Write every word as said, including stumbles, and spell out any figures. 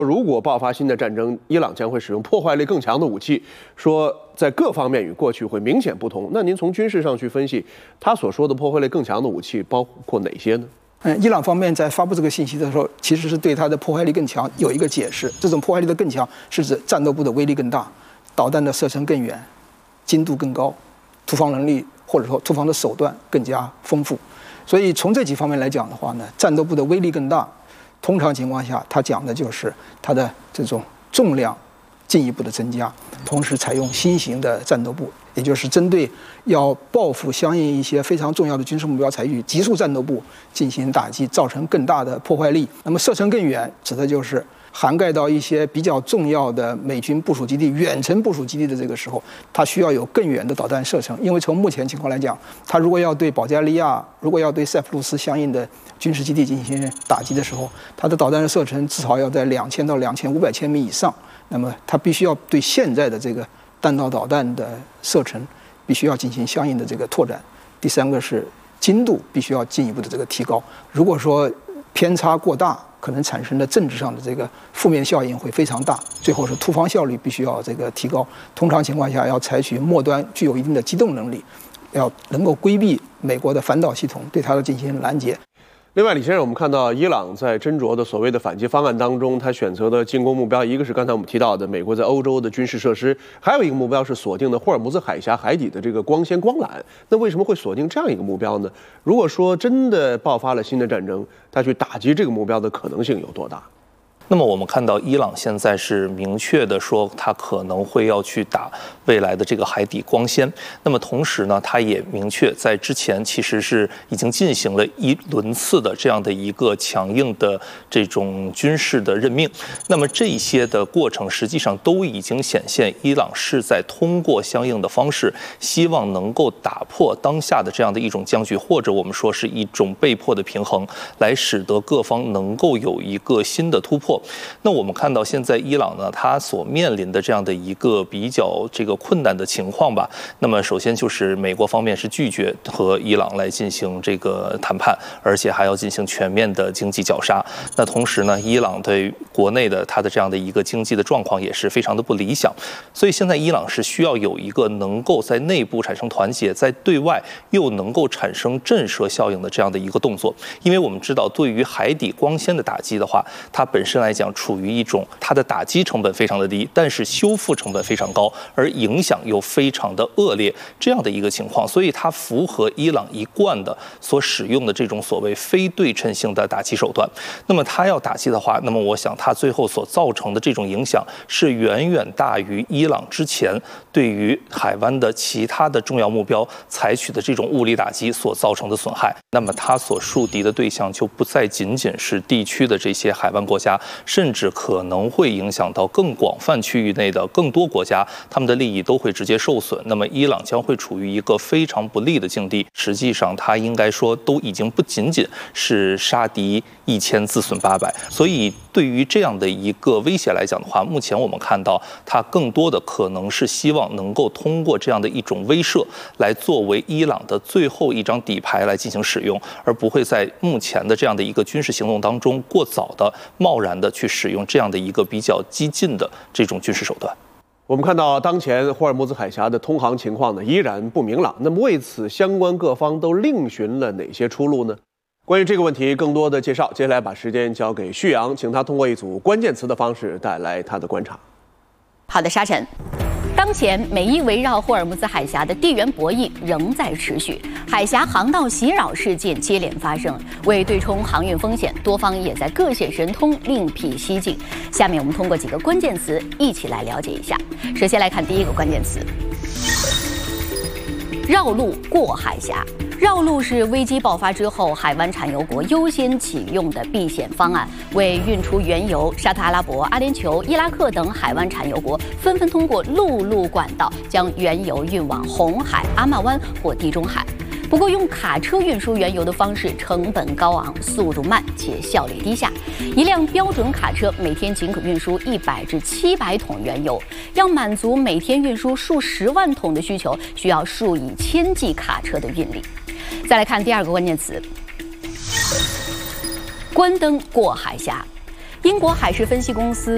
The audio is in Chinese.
如果爆发新的战争，伊朗将会使用破坏力更强的武器，说在各方面与过去会明显不同。那您从军事上去分析，他所说的破坏力更强的武器包括哪些呢？ 嗯，伊朗方面在发布这个信息的时候，其实是对它的破坏力更强有一个解释。这种破坏力的更强，是指战斗部的威力更大，导弹的射程更远，精度更高，突防能力或者说突防的手段更加丰富。所以从这几方面来讲的话呢，战斗部的威力更大。通常情况下，它讲的就是它的这种重量进一步的增加，同时采用新型的战斗部，也就是针对要报复相应一些非常重要的军事目标，采取急速战斗部进行打击，造成更大的破坏力。那么射程更远，指的就是涵盖到一些比较重要的美军部署基地、远程部署基地的这个时候，它需要有更远的导弹射程。因为从目前情况来讲，它如果要对保加利亚、如果要对塞浦路斯相应的军事基地进行打击的时候，它的导弹的射程至少要在两千到两千五百千米以上。那么它必须要对现在的这个弹道导弹的射程必须要进行相应的这个拓展。第三个是精度必须要进一步的这个提高。如果说偏差过大，可能产生的政治上的这个负面效应会非常大。最后是突防效率必须要这个提高。通常情况下要采取末端具有一定的机动能力，要能够规避美国的反导系统对它的进行拦截。 另外，李先生，我们看到伊朗在斟酌的所谓的反击方案当中，他选择的进攻目标，一个是刚才我们提到的美国在欧洲的军事设施，还有一个目标是锁定的霍尔木兹海峡海底的这个光纤光缆。那为什么会锁定这样一个目标呢？如果说真的爆发了新的战争，他去打击这个目标的可能性有多大？ 那么我们看到伊朗现在是明确的说，它可能会要去打未来的这个海底光纤。那么同时呢，它也明确在之前其实是已经进行了一轮次的这样的一个强硬的这种军事的任命。那么这些的过程实际上都已经显现，伊朗是在通过相应的方式，希望能够打破当下的这样的一种僵局，或者我们说是一种被迫的平衡，来使得各方能够有一个新的突破。那我们看到现在伊朗呢，它所面临的这样的一个比较这个困难的情况吧。那么首先就是美国方面是拒绝和伊朗来进行这个谈判，而且还要进行全面的经济绞杀。那同时呢，伊朗对国内的它的这样的一个经济的状况也是非常的不理想。所以现在伊朗是需要有一个能够在内部产生团结，在对外又能够产生震慑效应的这样的一个动作。因为我们知道，对于海底光纤的打击的话，它本身来讲处于一种它的打击成本非常的低，但是修复成本非常高，而影响又非常的恶劣这样的一个情况，所以它符合伊朗一贯的所使用的这种所谓非对称性的打击手段。那么它要打击的话，那么我想它最后所造成的这种影响是远远大于伊朗之前对于海湾的其他的重要目标采取的这种物理打击所造成的损害。那么它所树敌的对象就不再仅仅是地区的这些海湾国家，甚至可能会影响到更广泛区域内的更多国家，他们的利益都会直接受损。那么伊朗将会处于一个非常不利的境地。实际上，它应该说都已经不仅仅是杀敌一千自损八百。所以，对于这样的一个威胁来讲的话，目前我们看到它更多的可能是希望能够通过这样的一种威慑来作为伊朗的最后一张底牌来进行使用，而不会在目前的这样的一个军事行动当中过早的贸然的去使用这样的一个比较激进的这种军事手段。 我们看到当前霍尔木兹海峡的通航情况呢依然不明朗，那么为此相关各方都另寻了哪些出路呢？关于这个问题更多的介绍，接下来把时间交给旭阳，请他通过一组关键词的方式带来他的观察。 好的，沙尘。当前，美伊围绕霍尔木兹海峡的地缘博弈仍在持续，海峡航道袭扰事件接连发生。为对冲航运风险，多方也在各显神通，另辟蹊径。下面我们通过几个关键词一起来了解一下。首先来看第一个关键词：绕路过海峡。绕路是危机爆发之后海湾产油国优先启用的避险方案，为运出原油，沙特阿拉伯、阿联酋、伊拉克等海湾产油国纷纷通过陆路管道将原油运往红海、阿曼湾或地中海。不过，用卡车运输原油的方式成本高昂、速度慢且效率低下。一辆标准卡车每天仅可运输一百至七百桶原油，要满足每天运输数十万桶的需求，需要数以千计卡车的运力。再来看第二个关键词：关灯过海峡。英国海事分析公司